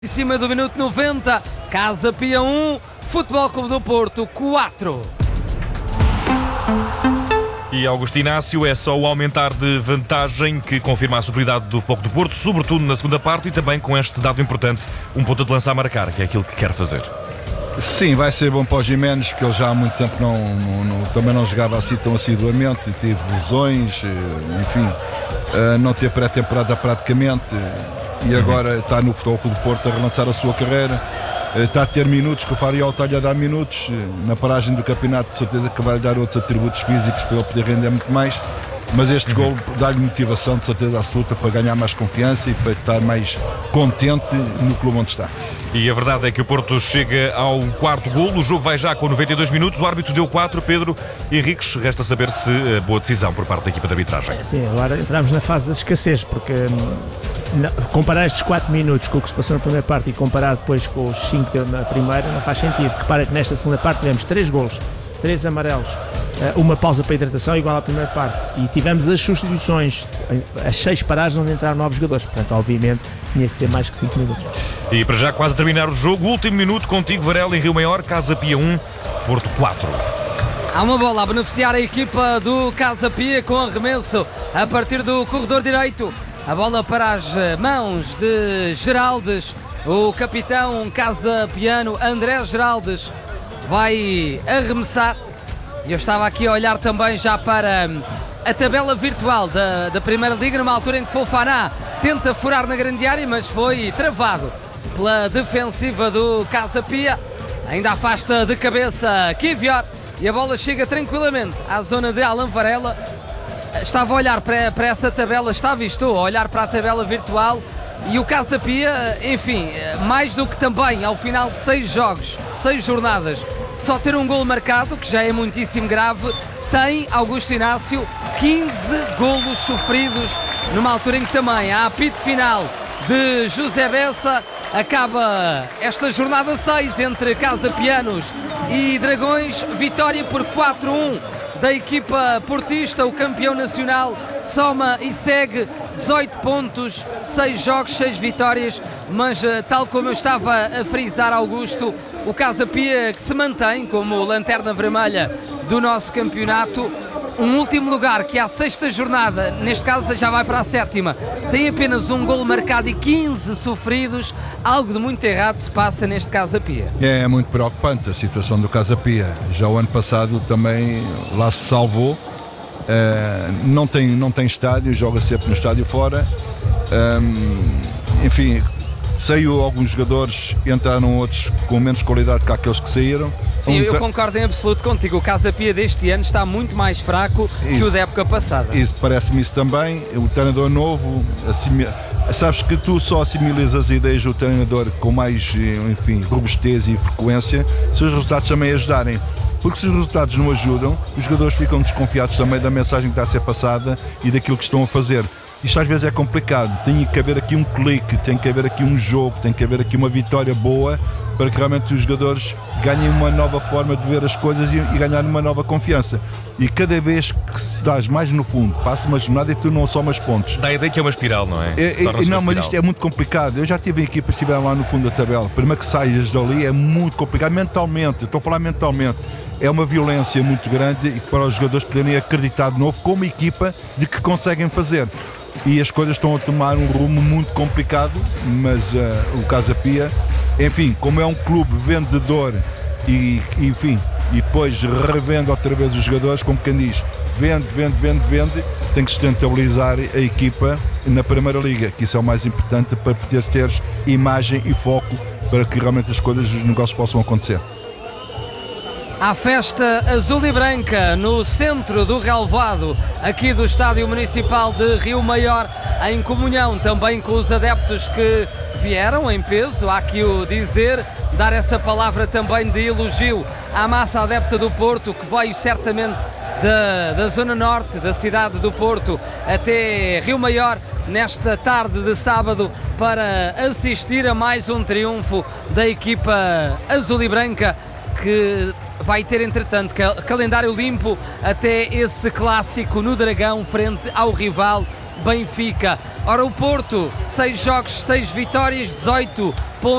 Em cima do minuto 90, Casa Pia 1, Futebol Clube do Porto 4. E Augusto Inácio, é só o aumentar de vantagem que confirma a superioridade do Futebol Clube do Porto, sobretudo na segunda parte e também com este dado importante, um ponto de lança a marcar, que é aquilo que quer fazer. Sim, vai ser bom para o Giménez, porque ele já há muito tempo também não jogava assim tão assiduamente, teve lesões, enfim, não teve pré-temporada praticamente, e agora está no Futebol Clube do Porto a relançar a sua carreira. Está a ter minutos, que o Fariol está-lhe a dar minutos na paragem do campeonato, de certeza que vai-lhe dar outros atributos físicos para ele poder render muito mais, mas este gol dá-lhe motivação de certeza absoluta para ganhar mais confiança e para estar mais contente no clube onde está. E a verdade é que o Porto chega ao quarto golo, o jogo vai já com 92 minutos, o árbitro deu 4, Pedro Henriques, resta saber se boa decisão por parte da equipa de arbitragem. Sim, agora entramos na fase da escassez, porque comparar estes 4 minutos com o que se passou na primeira parte e comparar depois com os 5 na primeira não faz sentido. Repara que nesta segunda parte tivemos 3 golos, 3 amarelos, uma pausa para a hidratação igual à primeira parte, e tivemos as substituições, as 6 paragens onde entraram novos jogadores, portanto obviamente tinha que ser mais que 5 minutos. E para já quase terminar o jogo, último minuto contigo, Varela, em Rio Maior, Casa Pia 1, Porto 4. Há uma bola a beneficiar a equipa do Casa Pia com arremesso a partir do corredor direito. A bola para as mãos de Geraldes, o capitão casapiano André Geraldes vai arremessar. E eu estava aqui a olhar também já para a tabela virtual da Primeira Liga, numa altura em que Fofana tenta furar na grande área, mas foi travado pela defensiva do Casa Pia. Ainda afasta de cabeça Kivior e a bola chega tranquilamente à zona de Alan Varela. Estava a olhar para essa tabela, estou a olhar para a tabela virtual, e o Casa Pia, enfim, mais do que também ao final de 6 jogos, 6 jornadas, só ter um golo marcado, que já é muitíssimo grave, tem Augusto Inácio 15 golos sofridos, numa altura em que também há apito final de José Bessa. Acaba esta jornada 6 entre Casa Pianos e Dragões, vitória por 4-1 da equipa portista. O campeão nacional soma e segue 18 pontos, 6 jogos, 6 vitórias, mas tal como eu estava a frisar, Augusto, o Casa Pia que se mantém como lanterna vermelha do nosso campeonato. Um último lugar que à 6ª jornada, neste caso já vai para a 7ª, tem apenas um golo marcado e 15 sofridos. Algo de muito errado se passa neste Casa Pia. É muito preocupante a situação do Casa Pia. Já o ano passado também lá se salvou. Não tem estádio, joga sempre no estádio fora. Enfim, saiu alguns jogadores, entraram outros com menos qualidade que aqueles que saíram. Sim, eu concordo em absoluto contigo. O Casa Pia deste ano está muito mais fraco que o da época passada. Isso, parece-me isso também. O treinador novo, sabes que tu só assimilas as ideias do treinador com mais, enfim, robustez e frequência se os resultados também ajudarem. Porque se os resultados não ajudam, os jogadores ficam desconfiados também da mensagem que está a ser passada e daquilo que estão a fazer. Isto às vezes é complicado, tem que haver aqui um clique, tem que haver aqui um jogo, tem que haver aqui uma vitória boa para que realmente os jogadores ganhem uma nova forma de ver as coisas e ganharem uma nova confiança. E cada vez que se estás mais no fundo, passa uma jornada e tu não somas pontos. Dá a ideia que é uma espiral, não é? Não, mas isto é muito complicado. Eu já tive equipas que estiveram lá no fundo da tabela. Primeiro que saias dali é muito complicado, mentalmente, eu estou a falar mentalmente. É uma violência muito grande e para os jogadores poderem acreditar de novo como equipa de que conseguem fazer. E as coisas estão a tomar um rumo muito complicado, mas o Casa Pia, enfim, como é um clube vendedor e depois revende outra vez os jogadores, como quem diz, vende, tem que sustentabilizar a equipa na Primeira Liga, que isso é o mais importante para poder ter imagem e foco para que realmente as coisas, os negócios possam acontecer. À festa azul e branca no centro do relvado aqui do Estádio Municipal de Rio Maior, em comunhão também com os adeptos que vieram em peso, há que o dizer, dar essa palavra também de elogio à massa adepta do Porto, que veio certamente da zona norte da cidade do Porto até Rio Maior nesta tarde de sábado para assistir a mais um triunfo da equipa azul e branca, que vai ter, entretanto, calendário limpo até esse clássico no Dragão frente ao rival Benfica. Ora, o Porto, 6 jogos, 6 vitórias, 18 pontos.